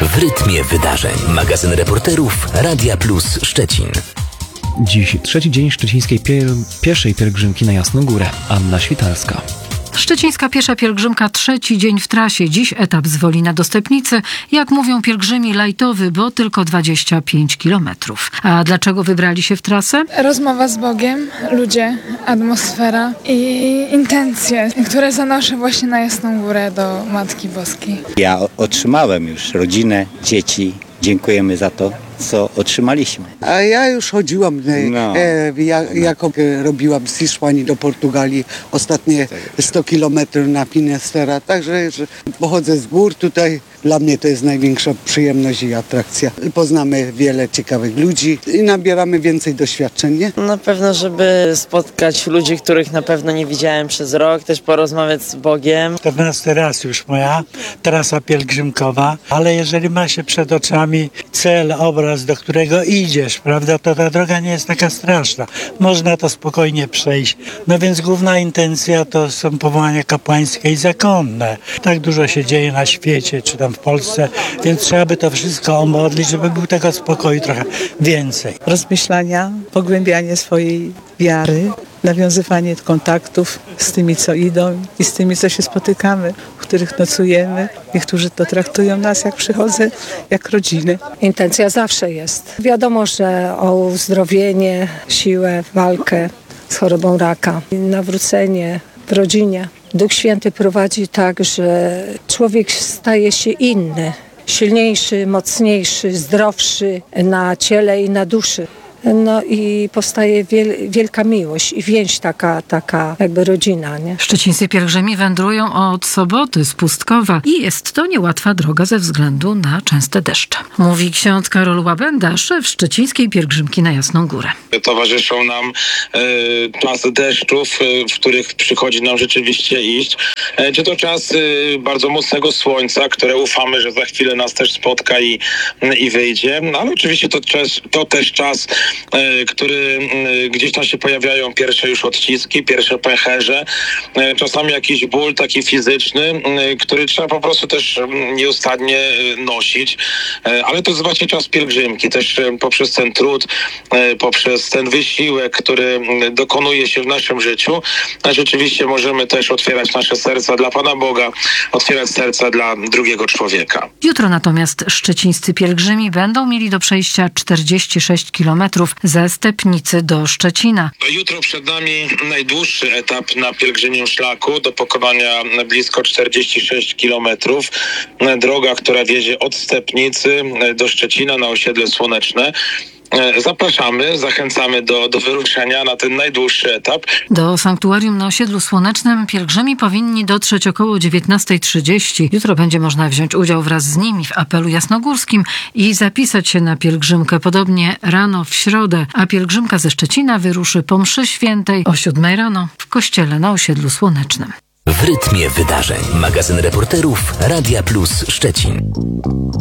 W rytmie wydarzeń. Magazyn reporterów Radia Plus Szczecin. Dziś trzeci dzień szczecińskiej pieszej pielgrzymki na Jasną Górę. Anna Świtalska. Szczecińska piesza pielgrzymka trzeci dzień w trasie. Dziś etap z Wolina do Stepnicy. Jak mówią pielgrzymi, lajtowy, bo tylko 25 kilometrów. A dlaczego wybrali się w trasę? Rozmowa z Bogiem, ludzie, atmosfera i intencje, które zanoszę właśnie na Jasną Górę do Matki Boskiej. Ja otrzymałem już rodzinę, dzieci. Dziękujemy za to, co otrzymaliśmy. A ja już chodziłam, jako robiłam z Hiszpanii do Portugalii ostatnie 100 kilometrów na Pinestera, także pochodzę z gór tutaj. Dla mnie to jest największa przyjemność i atrakcja. Poznamy wiele ciekawych ludzi i nabieramy więcej doświadczeń, nie? Na pewno, żeby spotkać ludzi, których na pewno nie widziałem przez rok, też porozmawiać z Bogiem. 14 raz już moja trasa pielgrzymkowa, ale jeżeli ma się przed oczami cel, obraz, do którego idziesz, prawda, to ta droga nie jest taka straszna. Można to spokojnie przejść. No więc główna intencja to są powołania kapłańskie i zakonne. Tak dużo się dzieje na świecie, czy tam w Polsce, więc trzeba by to wszystko omodlić, żeby było tego spokoju trochę więcej. Rozmyślania, pogłębianie swojej wiary, nawiązywanie kontaktów z tymi, co idą i z tymi, co się spotykamy, w których nocujemy. Niektórzy to traktują nas, jak przychodzę, jak rodziny. Intencja zawsze jest. Wiadomo, że o uzdrowienie, siłę, walkę z chorobą raka, nawrócenie w rodzinie. Duch Święty prowadzi tak, że człowiek staje się inny, silniejszy, mocniejszy, zdrowszy na ciele i na duszy. No i powstaje wielka miłość i więź taka jakby rodzina, nie? Szczecińscy pielgrzymi wędrują od soboty z Pustkowa i jest to niełatwa droga ze względu na częste deszcze. Mówi ksiądz Karol Łabęda, szef szczecińskiej pielgrzymki na Jasną Górę. Towarzyszą nam czasy deszczów, w których przychodzi nam rzeczywiście iść. Czy to czas bardzo mocnego słońca, które ufamy, że za chwilę nas też spotka i wyjdzie. Ale oczywiście to też czas, który gdzieś tam się pojawiają pierwsze już odciski, pierwsze pęcherze, czasami jakiś ból taki fizyczny, który trzeba po prostu też nieustannie nosić, ale to jest właśnie czas pielgrzymki, też poprzez ten trud, poprzez ten wysiłek, który dokonuje się w naszym życiu, rzeczywiście możemy też otwierać nasze serca dla Pana Boga, otwierać serca dla drugiego człowieka. Jutro natomiast szczecińscy pielgrzymi będą mieli do przejścia 46 kilometrów ze Stepnicy do Szczecina. Jutro przed nami najdłuższy etap na pielgrzymim szlaku do pokonania blisko 46 kilometrów. Droga, która wiedzie od Stepnicy do Szczecina na osiedle Słoneczne. Zapraszamy, zachęcamy do wyruszenia na ten najdłuższy etap. Do sanktuarium na osiedlu Słonecznym pielgrzymi powinni dotrzeć około 19:30. Jutro będzie można wziąć udział wraz z nimi w apelu jasnogórskim i zapisać się na pielgrzymkę podobnie rano w środę, a pielgrzymka ze Szczecina wyruszy po mszy świętej o 7 rano w kościele na osiedlu Słonecznym. W rytmie wydarzeń. Magazyn reporterów Radia Plus Szczecin.